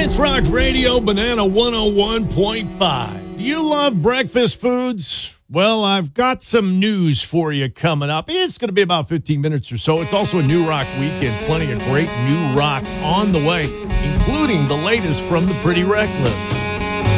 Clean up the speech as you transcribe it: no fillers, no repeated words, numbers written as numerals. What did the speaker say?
Science Rock Radio, Banana 101.5. Do you love breakfast foods? Well, I've got some news for you coming up. It's going to be about 15 minutes or so. It's also a New Rock weekend. Plenty of great new rock on the way, including the latest from the Pretty Reckless.